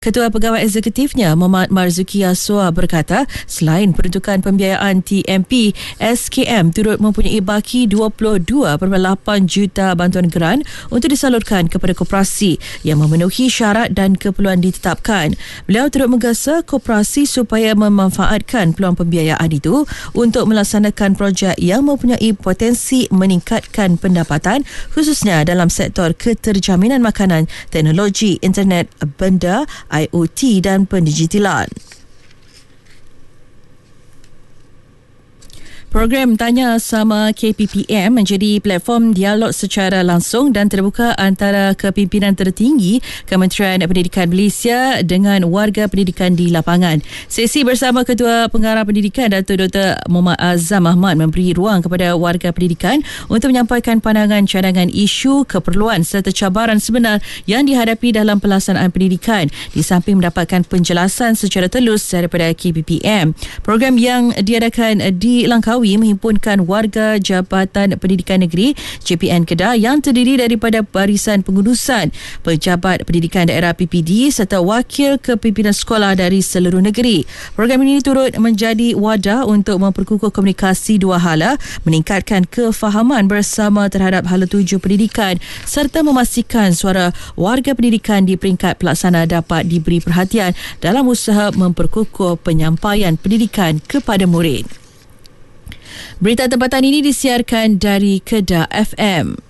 Ketua Pegawai Eksekutifnya Muhammad Marzuki Aswa berkata, selain peruntukan pembiayaan TMP, SKM turut mempunyai baki 22.8 juta bantuan geran untuk disalurkan kepada koperasi yang memenuhi syarat dan keperluan ditetapkan. Beliau turut menggesa koperasi supaya memanfaatkan peluang pembiayaan itu untuk melaksanakan projek yang mempunyai potensi meningkatkan pendapatan, khususnya dalam sektor keterjaminan makanan, teknologi, internet benda, IoT dan pendigitalan. Program Tanya Sama KPPM menjadi platform dialog secara langsung dan terbuka antara kepimpinan tertinggi Kementerian Pendidikan Malaysia dengan warga pendidikan di lapangan. Sesi bersama Ketua Pengarah Pendidikan Datuk Dr. Muhammad Azam Ahmad memberi ruang kepada warga pendidikan untuk menyampaikan pandangan cadangan isu, keperluan serta cabaran sebenar yang dihadapi dalam pelaksanaan pendidikan di samping mendapatkan penjelasan secara telus daripada KPPM. Program yang diadakan di Langkawi menghimpunkan warga Jabatan Pendidikan Negeri JPN Kedah yang terdiri daripada barisan pengurusan, pejabat pendidikan daerah PPD serta wakil kepimpinan sekolah dari seluruh negeri. Program ini turut menjadi wadah untuk memperkukuh komunikasi dua hala, meningkatkan kefahaman bersama terhadap hala tuju pendidikan serta memastikan suara warga pendidikan di peringkat pelaksana dapat diberi perhatian dalam usaha memperkukuh penyampaian pendidikan kepada murid. Berita tempatan ini disiarkan dari Kedah FM.